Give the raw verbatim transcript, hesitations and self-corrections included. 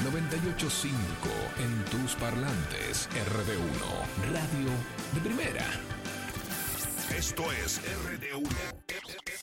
noventa y ocho punto cinco en tus parlantes. R D uno, radio de primera. Esto es R D uno.